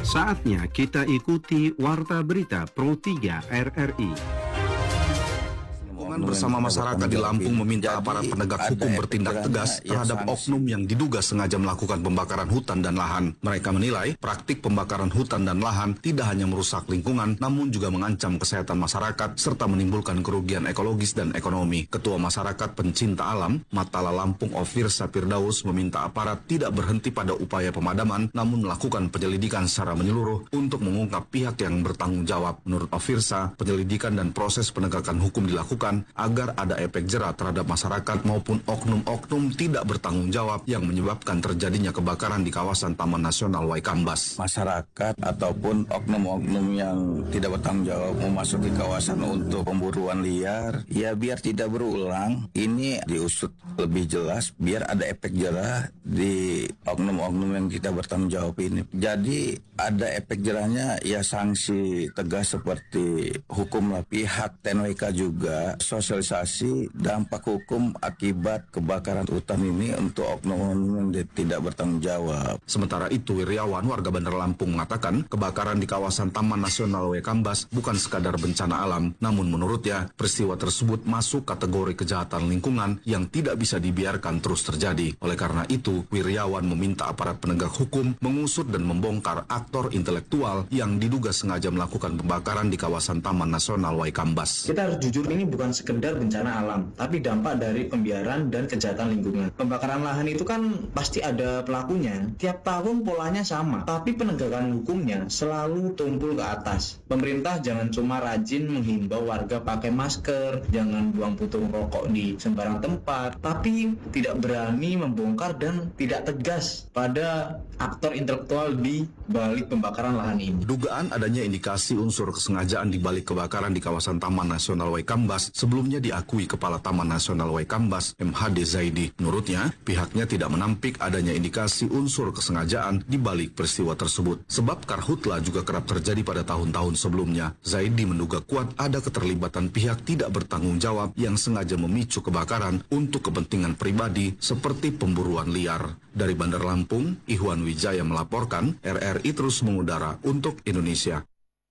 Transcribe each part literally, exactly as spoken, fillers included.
Saatnya kita ikuti Warta Berita Pro tiga R R I. Bersama masyarakat di Lampung meminta aparat penegak hukum bertindak tegas terhadap oknum yang diduga sengaja melakukan pembakaran hutan dan lahan. Mereka menilai praktik pembakaran hutan dan lahan tidak hanya merusak lingkungan, namun juga mengancam kesehatan masyarakat serta menimbulkan kerugian ekologis dan ekonomi. Ketua Masyarakat Pencinta Alam, Matala Lampung Ofirsa Firdaus meminta aparat tidak berhenti pada upaya pemadaman, namun melakukan penyelidikan secara menyeluruh untuk mengungkap pihak yang bertanggung jawab. Menurut Ofirsa, penyelidikan dan proses penegakan hukum dilakukan agar ada efek jera terhadap masyarakat maupun oknum-oknum tidak bertanggung jawab yang menyebabkan terjadinya kebakaran di kawasan Taman Nasional Waikambas. Masyarakat ataupun oknum-oknum yang tidak bertanggung jawab memasuki kawasan untuk pemburuan liar, ya biar tidak berulang, ini diusut lebih jelas biar ada efek jera di oknum-oknum yang tidak bertanggung jawab ini. Jadi ada efek jerahnya, ya sanksi tegas seperti hukum lah. Pihak T N W K juga sosialisasi dampak hukum akibat kebakaran hutan ini untuk oknum-oknum yang tidak bertanggung jawab. Sementara itu, Wiryawan, warga Bandar Lampung, mengatakan kebakaran di kawasan Taman Nasional Waikambas bukan sekadar bencana alam, namun menurutnya peristiwa tersebut masuk kategori kejahatan lingkungan yang tidak bisa dibiarkan terus terjadi. Oleh karena itu, Wiryawan meminta aparat penegak hukum mengusut dan membongkar aktor intelektual yang diduga sengaja melakukan pembakaran di kawasan Taman Nasional Waikambas. Kita harus jujur, ini bukan sekedar bencana alam, tapi dampak dari pembiaran dan kejahatan lingkungan. Pembakaran lahan itu kan pasti ada pelakunya. Tiap tahun polanya sama, tapi penegakan hukumnya selalu tumpul ke atas. Pemerintah jangan cuma rajin menghimbau warga pakai masker, jangan buang puntung rokok di sembarang tempat, tapi tidak berani membongkar dan tidak tegas pada aktor intelektual di balik pembakaran lahan ini. Dugaan adanya indikasi unsur kesengajaan di balik kebakaran di kawasan Taman Nasional Waikambas sebelumnya diakui Kepala Taman Nasional Waikambas, M H D Zaidi. Menurutnya, pihaknya tidak menampik adanya indikasi unsur kesengajaan di balik peristiwa tersebut. Sebab karhutla juga kerap terjadi pada tahun-tahun sebelumnya. Zaidi menduga kuat ada keterlibatan pihak tidak bertanggung jawab yang sengaja memicu kebakaran untuk kepentingan pribadi seperti pemburuan liar. Dari Bandar Lampung, Ihwan Wijaya melaporkan, R R I terus mengudara untuk Indonesia.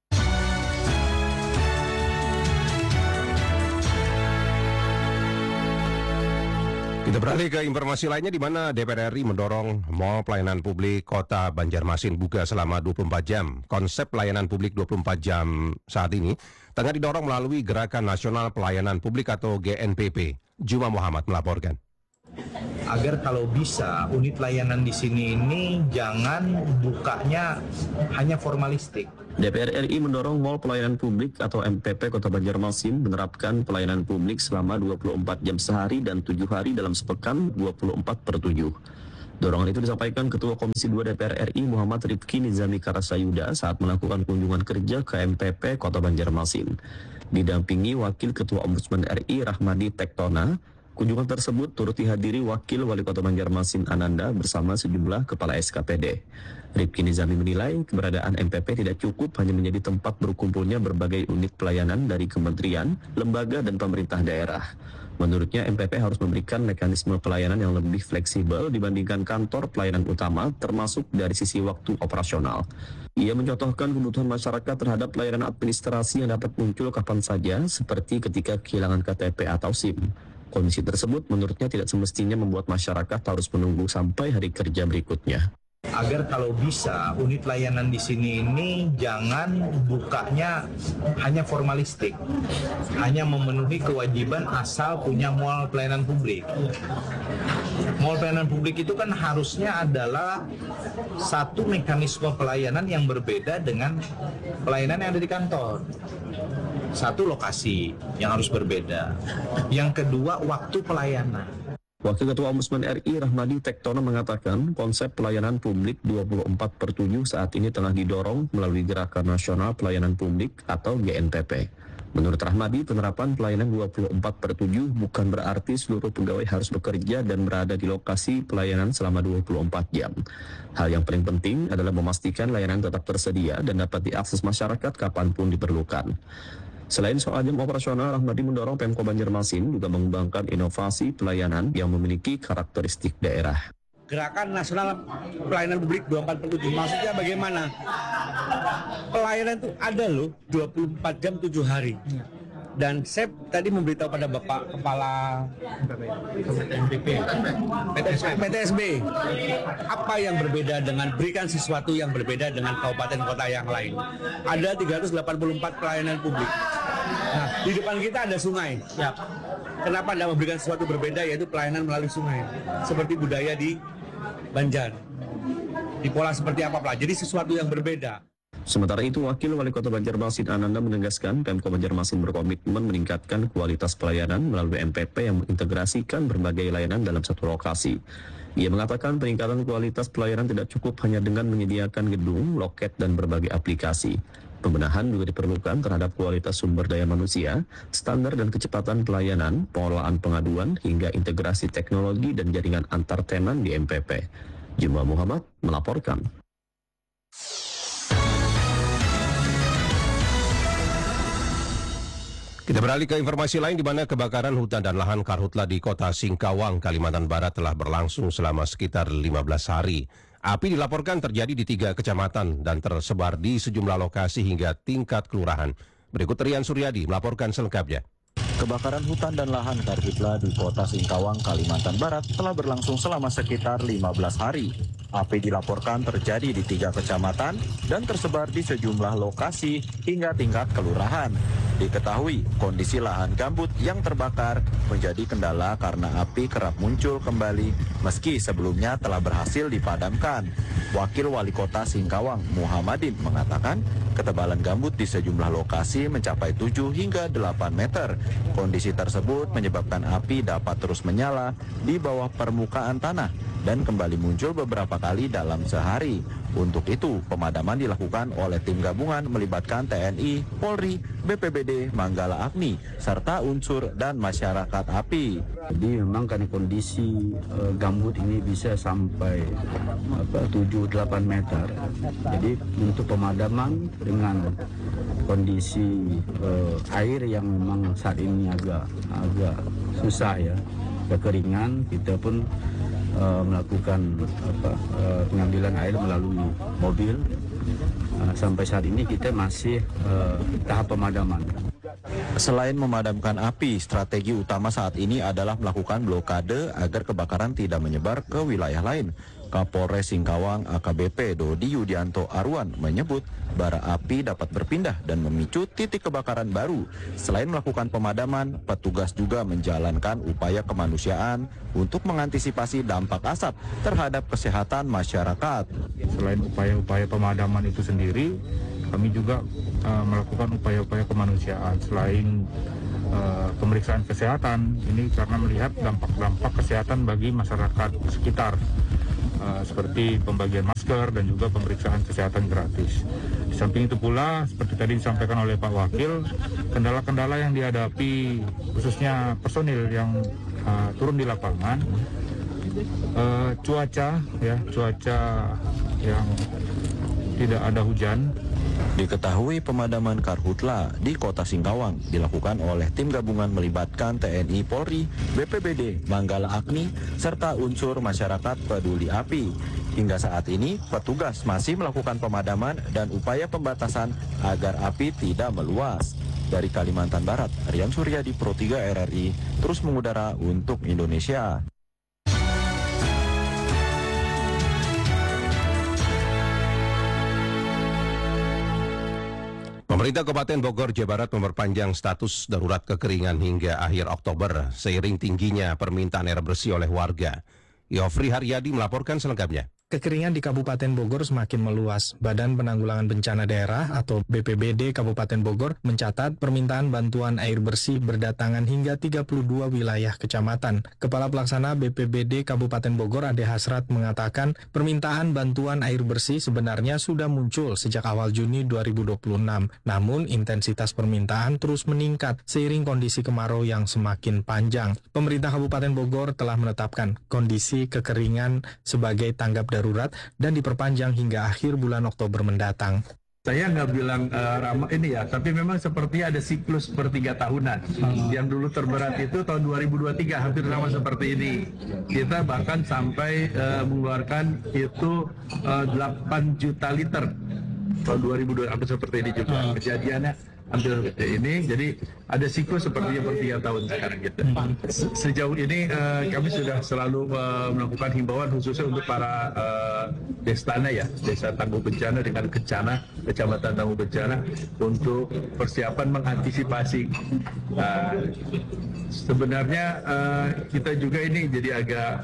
Kita beralih ke informasi lainnya, di mana D P R R I mendorong Mall Pelayanan Publik Kota Banjarmasin buka selama dua puluh empat jam. Konsep pelayanan publik dua puluh empat jam saat ini tengah didorong melalui Gerakan Nasional Pelayanan Publik atau G N P P. Juma Muhammad melaporkan. Agar kalau bisa unit layanan di sini ini jangan bukanya hanya formalistik. D P R R I mendorong Mall Pelayanan Publik atau M P P Kota Banjarmasin menerapkan pelayanan publik selama dua puluh empat jam sehari dan tujuh hari dalam sepekan dua puluh empat per tujuh. Dorongan itu disampaikan Ketua Komisi dua D P R R I Muhammad Rifki Nizami Karasayuda saat melakukan kunjungan kerja ke M P P Kota Banjarmasin. Didampingi Wakil Ketua Ombudsman R I Rahmadi Tektona, kunjungan tersebut turut dihadiri Wakil Wali Kota Banjarmasin Ananda bersama sejumlah Kepala S K P D. Rifki Nizami menilai keberadaan M P P tidak cukup hanya menjadi tempat berkumpulnya berbagai unit pelayanan dari kementerian, lembaga, dan pemerintah daerah. Menurutnya M P P harus memberikan mekanisme pelayanan yang lebih fleksibel dibandingkan kantor pelayanan utama, termasuk dari sisi waktu operasional. Ia mencontohkan kebutuhan masyarakat terhadap pelayanan administrasi yang dapat muncul kapan saja, seperti ketika kehilangan K T P atau SIM. Kondisi tersebut menurutnya tidak semestinya membuat masyarakat harus menunggu sampai hari kerja berikutnya. Agar kalau bisa unit layanan di sini ini jangan bukanya hanya formalistik, hanya memenuhi kewajiban asal punya mall pelayanan publik. Mall pelayanan publik itu kan harusnya adalah satu mekanisme pelayanan yang berbeda dengan pelayanan yang ada di kantor. Satu, lokasi yang harus berbeda. Yang kedua, waktu pelayanan. Wakil Ketua Ombudsman R I Rahmadi Tektona mengatakan konsep pelayanan publik dua puluh empat per tujuh saat ini tengah didorong melalui Gerakan Nasional Pelayanan Publik atau G N P P. Menurut Rahmadi, penerapan pelayanan dua puluh empat per tujuh bukan berarti seluruh pegawai harus bekerja dan berada di lokasi pelayanan selama dua puluh empat jam. Hal yang paling penting adalah memastikan layanan tetap tersedia dan dapat diakses masyarakat kapanpun diperlukan. Selain soal jam operasional, Rahmadi mendorong Pemko Banjarmasin juga mengembangkan inovasi pelayanan yang memiliki karakteristik daerah. Gerakan Nasional Pelayanan Publik dua puluh empat per tujuh. Maksudnya bagaimana? Pelayanan itu ada loh dua puluh empat jam tujuh hari. Dan saya tadi memberitahu pada Bapak Kepala M P P, P T S B, apa yang berbeda dengan berikan sesuatu yang berbeda dengan kabupaten kota yang lain. Ada tiga ratus delapan puluh empat pelayanan publik. Nah, di depan kita ada sungai. Ya. Kenapa tidak memberikan sesuatu berbeda, yaitu pelayanan melalui sungai, seperti budaya di Banjar. Di pola seperti apa, Pak? Jadi sesuatu yang berbeda. Sementara itu, Wakil Wali Kota Banjarmasin Ananda menegaskan Pemko Banjarmasin berkomitmen meningkatkan kualitas pelayanan melalui M P P yang mengintegrasikan berbagai layanan dalam satu lokasi. Ia mengatakan peningkatan kualitas pelayanan tidak cukup hanya dengan menyediakan gedung, loket, dan berbagai aplikasi. Pembenahan juga diperlukan terhadap kualitas sumber daya manusia, standar dan kecepatan pelayanan, pengelolaan pengaduan, hingga integrasi teknologi dan jaringan antar tenan di M P P. Juma Muhammad melaporkan. Kita beralih ke informasi lain di mana kebakaran hutan dan lahan karhutla di kota Singkawang, Kalimantan Barat telah berlangsung selama sekitar lima belas hari. Api dilaporkan terjadi di tiga kecamatan dan tersebar di sejumlah lokasi hingga tingkat kelurahan. Berikut Rian Suryadi melaporkan selengkapnya. Kebakaran hutan dan lahan karhutla di kota Singkawang, Kalimantan Barat telah berlangsung selama sekitar lima belas hari. Api dilaporkan terjadi di tiga kecamatan dan tersebar di sejumlah lokasi hingga tingkat kelurahan. Diketahui kondisi lahan gambut yang terbakar menjadi kendala karena api kerap muncul kembali meski sebelumnya telah berhasil dipadamkan. Wakil Wali Kota Singkawang Muhammadin mengatakan ketebalan gambut di sejumlah lokasi mencapai tujuh hingga delapan meter. Kondisi tersebut menyebabkan api dapat terus menyala di bawah permukaan tanah dan kembali muncul beberapa kali dalam sehari. Untuk itu, pemadaman dilakukan oleh tim gabungan melibatkan T N I, Polri, B P B D, Manggala Agni, serta unsur dan masyarakat api. Jadi memang karena kondisi uh, gambut ini bisa sampai apa, tujuh sampai delapan meter. Jadi untuk pemadaman dengan kondisi uh, air yang memang saat ini agak agak susah ya, kekeringan, kita pun Uh, melakukan apa, uh, pengambilan air melalui mobil. Uh, sampai saat ini kita masih uh, tahap pemadaman. Selain memadamkan api, strategi utama saat ini adalah melakukan blokade agar kebakaran tidak menyebar ke wilayah lain. Kapolres Singkawang A K B P Dodi Yudianto Arwan menyebut bara api dapat berpindah dan memicu titik kebakaran baru. Selain melakukan pemadaman, petugas juga menjalankan upaya kemanusiaan untuk mengantisipasi dampak asap terhadap kesehatan masyarakat. Selain upaya-upaya pemadaman itu sendiri, kami juga uh, melakukan upaya-upaya kemanusiaan. Selain uh, pemeriksaan kesehatan, ini karena melihat dampak-dampak kesehatan bagi masyarakat sekitar. Uh, seperti pembagian masker dan juga pemeriksaan kesehatan gratis. Di samping itu pula, seperti tadi disampaikan oleh Pak Wakil, kendala-kendala yang dihadapi khususnya personil yang uh, turun di lapangan, uh, cuaca, ya cuaca yang tidak ada hujan. Diketahui pemadaman karhutla di kota Singkawang dilakukan oleh tim gabungan melibatkan T N I, Polri, B P B D, Manggala Agni, serta unsur masyarakat peduli api. Hingga saat ini, petugas masih melakukan pemadaman dan upaya pembatasan agar api tidak meluas. Dari Kalimantan Barat, Rian Suryadi, Pro tiga R R I, terus mengudara untuk Indonesia. Pemerintah Kabupaten Bogor, Jawa Barat memperpanjang status darurat kekeringan hingga akhir Oktober seiring tingginya permintaan air bersih oleh warga. Yofri Haryadi melaporkan selengkapnya. Kekeringan di Kabupaten Bogor semakin meluas. Badan Penanggulangan Bencana Daerah atau B P B D Kabupaten Bogor mencatat permintaan bantuan air bersih berdatangan hingga tiga puluh dua wilayah kecamatan. Kepala Pelaksana B P B D Kabupaten Bogor Ade Hasrat mengatakan permintaan bantuan air bersih sebenarnya sudah muncul sejak awal Juni dua ribu dua puluh enam. Namun intensitas permintaan terus meningkat seiring kondisi kemarau yang semakin panjang. Pemerintah Kabupaten Bogor telah menetapkan kondisi kekeringan sebagai tanggap darurat dan diperpanjang hingga akhir bulan Oktober mendatang. Saya nggak bilang uh, ramah ini ya, tapi memang seperti ada siklus per tiga tahunan. Hmm. Yang dulu terberat itu tahun dua ribu dua puluh tiga, hampir sama seperti ini. Kita bahkan sampai uh, mengeluarkan itu uh, delapan juta liter tahun dua ribu dua puluh, hampir seperti ini juga. Hmm. Kejadiannya hampir seperti ini, jadi ada siklus sepertinya per tiga tahun sekarang gitu. Se- Sejauh ini uh, kami sudah selalu uh, melakukan himbauan khususnya untuk para uh, destana ya, desa tangguh bencana dengan Kencana, kecamatan tangguh bencana untuk persiapan mengantisipasi. Uh, sebenarnya uh, kita juga ini jadi agak